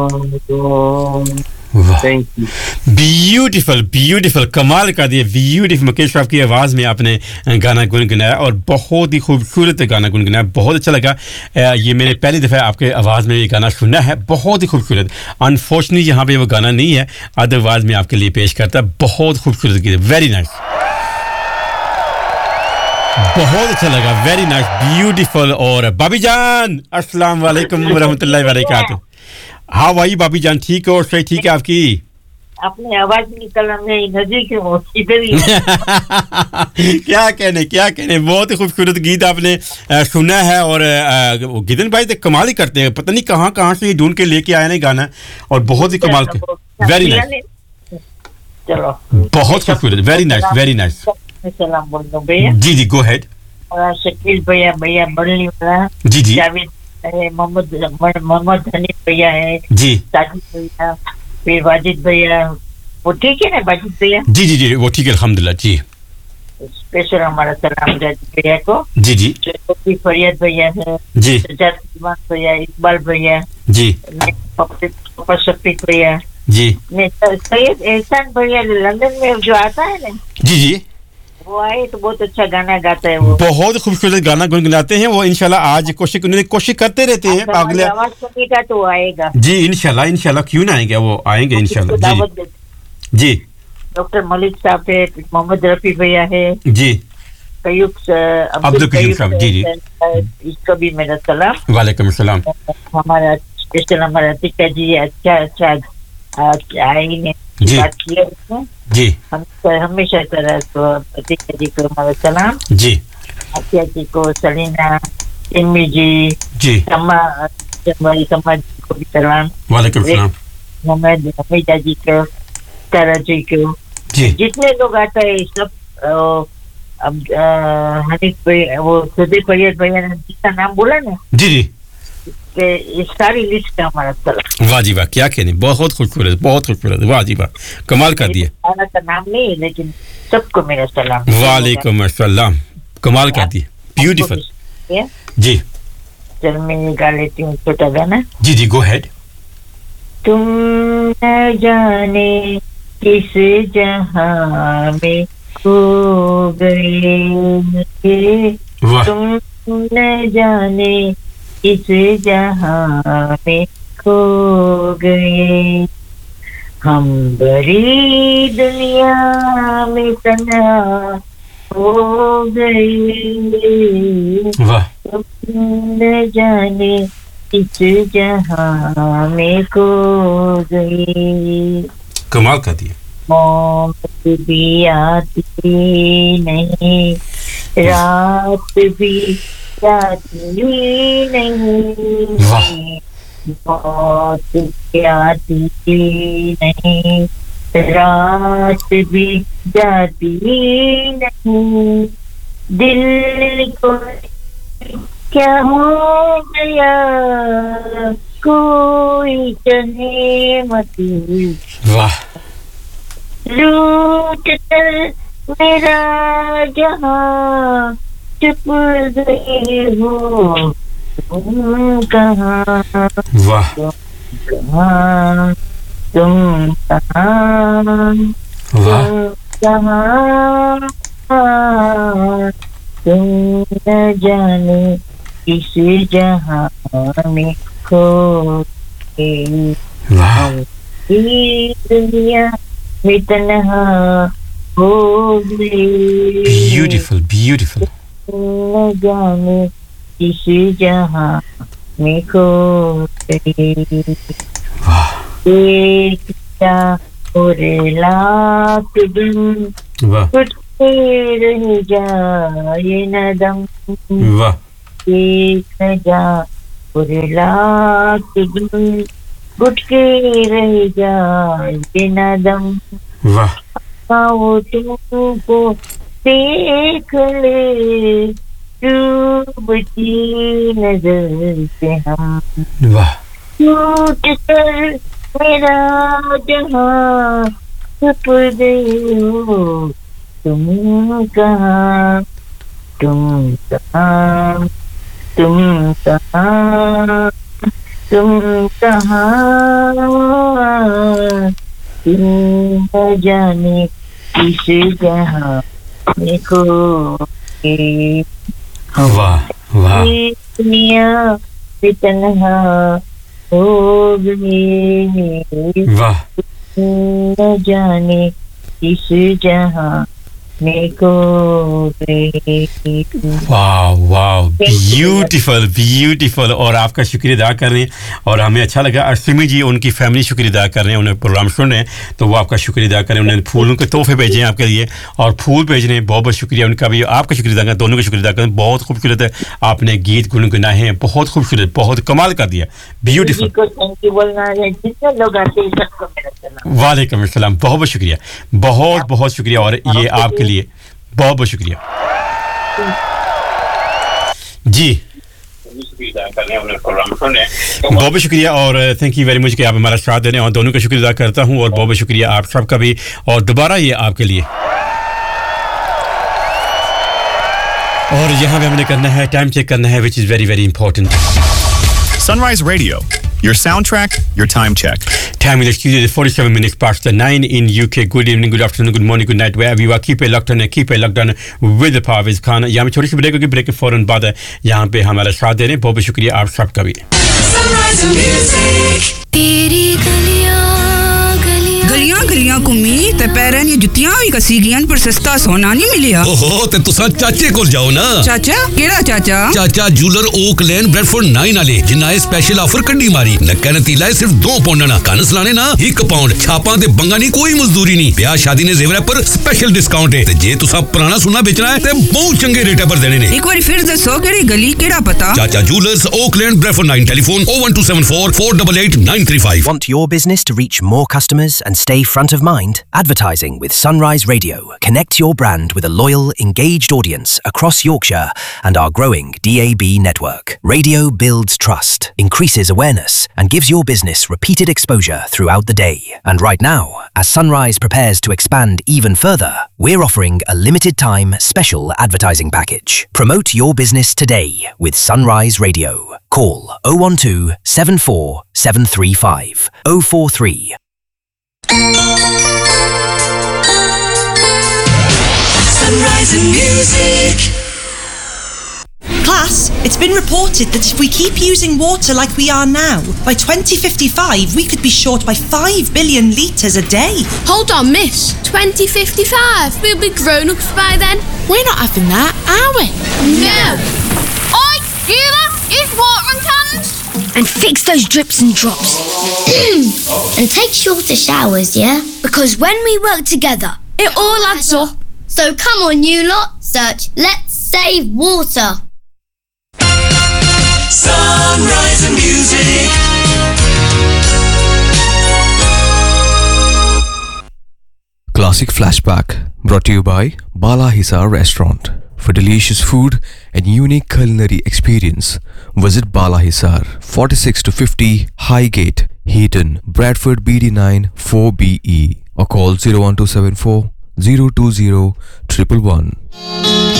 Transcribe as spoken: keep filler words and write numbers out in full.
Beautiful beautiful कमाल कर दिया ब्यूटीफुल मुकेश साहब की आवाज़ में आपने गाना गुनगुनाया और बहुत ही खूबसूरत गाना गुनगुनाया बहुत अच्छा लगा ये मैंने पहली दफ़ा आपके आवाज़ में ये गाना सुना है बहुत ही खूबसूरत अनफॉर्चुनेटली यहाँ पे वो गाना नहीं है अदरवाइज मैं आपके लिए पेश करता बहुत खूबसूरत गीत वेरी नाइस बहुत अच्छा लगा वेरी नाइस ब्यूटीफुल और भाभी जान अस्सलाम वालेकुम रहमतुल्लाहि व बरकातहू हाउ आर यू भाभी जान ठीक हो सही ठीक है आपकी अपनी आवाज निकल मैं नजदीक हूं इधर ही क्या कहने क्या कहने बहुत ही खूबसूरत गीत आपने सुना है और गिदन भाई तो कमाल ही करते हैं पता नहीं कहां-कहां से ढूंढ के लेके आए हैं गाना और बहुत ही कमाल वेरी नाइस चलो बहुत खूबसूरत वेरी नाइस वेरी नाइस सलाम बोल दो भैया जी जी गो अहेड शकील भैया भैया बड़ली वाला जी जी मोहम्मद मोहम्मद हनीफ भैया है जी साजिद भैया फिर वाजिद भैया वो ठीक है ना वाजिद भैया जी जी जी वो ठीक है अल्हम्दुलिल्लाह जी स्पेशल हमारा सलाम वाजिद भैया को जी जी छोटी फरियाद भैया है जी सजाद भैया इकबाल भैया जी पापा शफीक भैया जी मैं सैयद एहसान भैया लंदन में जो आता है ना जी जी वो आए तो बहुत अच्छा गाना गाता है वो बहुत खूबसूरत गाना गुनगुनाते हैं वो इंशाल्लाह आज कोशिश उन्होंने कोशिश करते रहते हैं अगले आवाज सुनेगा तो आएगा जी इंशाल्लाह इंशाल्लाह क्यों ना आएंगे वो आएंगे इंशाल्लाह जी जी डॉक्टर मलिक साहब है मोहम्मद रफी भैया है जी कयूब अब्दुल कयूब साहब जी जी इसको भी मेरा सलाम वालेकुम सलाम हमारा स्पेशल हमारा अतिका जी अच्छा अच्छा आई ने बात किया उसने जी हम हमेशा तरह तो अतिका जी को हमारा सलाम जी अतिया जी को सलीना इम्मी जी जी समा हमारी समाज को भी सलाम वालेकुम सलाम मोहम्मद हमीदा जी को तारा जी को जी जितने लोग आते हैं सब अब हनीफ भाई वो सुदीप भैया भैया ने जिसका नाम बोला ना जी जी के इस सारी लिस्ट का हमारा सलाम वाह जी वाह क्या कहने बहुत खूबसूरत बहुत खूबसूरत वाह जी वाह कमाल कर दिया खाना का नाम नहीं लेकिन सबको मेरा सलाम वालेकुम अस्सलाम कमाल कर दिया ब्यूटीफुल जी चल मैं गा लेती हूँ छोटा गाना जी जी गो अहेड तुम न जाने किस जहां में खो गए तुम न जाने इस जहां में खो गए हम बड़ी दुनिया में तन्हा हो गए तुम न जाने इस जहां में खो गए कमाल कर दिया मौत भी आती नहीं रात भी जाती नहीं मौत भी आती नहीं रात भी जाती नहीं दिल को क्या हो गया कोई चले मत वाह लूट कर मेरा जहां चुप गए हो तुम कहाँ वाह कहाँ तुम कहाँ वाह कहाँ तुम न जाने इस जहां में खो गए वाह दुनिया में तन्हा हो गए ब्यूटीफुल ब्यूटीफुल न जाने इस जहां में खो गए एक और लाख दिन कुछ रह जाए न दम एक हजार और लाख दिन घुट के रह जाए न दम आओ तुमको देख ले डूबती नजर से हम टूट कर मेरा जहां छुप गए हो तुम कहाँ तुम कहाँ तुम कहाँ तुम कहाँ तुम न जाने किस जहाँ में खोए वाह वाह दुनिया से तन्हा हो गए वाह न जाने किस जहाँ में खोए वाह वाह ब्यूटीफुल ब्यूटीफुल और आपका शुक्रिया अदा कर रहे हैं और हमें अच्छा लगा अश्विनी जी उनकी फैमिली शुक्रिया अदा कर रहे हैं उन्हें प्रोग्राम सुन रहे हैं तो वो आपका शुक्रिया अदा कर रहे हैं उन्होंने फूलों के तोहफे भेजे हैं आपके लिए और फूल भेज रहे हैं बहुत बहुत शुक्रिया उनका भी आपका शुक्रिया अदा कर दोनों का शुक्रिया अदा करें बहुत खूबसूरत है आपने गीत गुनगुनाए हैं बहुत खूबसूरत बहुत कमाल कर दिया ब्यूटीफुल वालेकुम अस्सलाम बहुत बहुत शुक्रिया बहुत बहुत शुक्रिया और ये आपके लिए बहुत बहुत शुक्रिया जी बहुत बहुत शुक्रिया और थैंक यू वेरी मच कि आप हमारा साथ दे रहे हैं और दोनों का शुक्रिया अदा करता हूं और बहुत बहुत शुक्रिया आप सबका भी और दोबारा ये आपके लिए और यहाँ पे हमने करना है टाइम चेक करना है which is very very important Sunrise Radio, your soundtrack, your time check. Time in the studio is forty-seven minutes past the nine in U K. Good evening, good afternoon, good morning, good night, wherever you are. Keep it locked on and keep it locked on with the Parvez Khan. यहाँ पे छोटी सी break होगी break के फौरन बाद यहाँ पे हमारा साथ दे रहे हैं बहुत बहुत शुक्रिया आप सबका भी गलियां गलियां घूमी ते पैरां दी जुत्तियां भी कसी गईयां पर सस्ता सोना नहीं मिलिया ओहो ते तुसा चाचे कोल जाओ ना चाचा केड़ा चाचा चाचा जूलर ओक लेन ब्रेडफोर्ड नाइन वाले जिन्ना स्पेशल ऑफर कड्डी मारी नक्का नतीला है सिर्फ दो पाउंड ना कान सलाने ना एक पाउंड छापां ते बंगा नहीं कोई मजदूरी नहीं ब्याह शादी ने जेवर पर स्पेशल डिस्काउंट है ते जे तुसा पुराना सोना बेचना है ते बहुत चंगे रेट पर देने ने एक बार फिर दसो केड़ी गली केड़ा पता चाचा jewellers okay lane Bradford nine telephone oh one two seven four four eight eight nine three five Want your business to reach more customers and stay front of mind? Advertising with Sunrise Radio. Connect your brand with a loyal, engaged audience across Yorkshire and our growing D A B network. Radio builds trust, increases awareness and gives your business repeated exposure throughout the day. And right now, as Sunrise prepares to expand even further, we're offering a limited time special advertising package. Promote your business today with Sunrise Radio. Call oh one two seven four seven three five oh four three. Sunrise and Music. Class, it's been reported that if we keep using water like we are now, by twenty fifty-five we could be short by five billion litres a day. Hold on, miss. twenty fifty-five? We'll be grown-ups by then. We're not having that, are we? No. Oi, you lot, use watering cans. And fix those drips and drops. And take shorter showers, yeah? Because when we work together, it all adds up. So come on, you lot, search Let's Save Water. Sunrise and Music. Classic Flashback brought to you by Bala Hisar Restaurant. For delicious food and unique culinary experience, visit Bala Hisar, forty-six to fifty Highgate, Heaton, Bradford B D nine four B E or call zero one two seven four zero two zero one one one.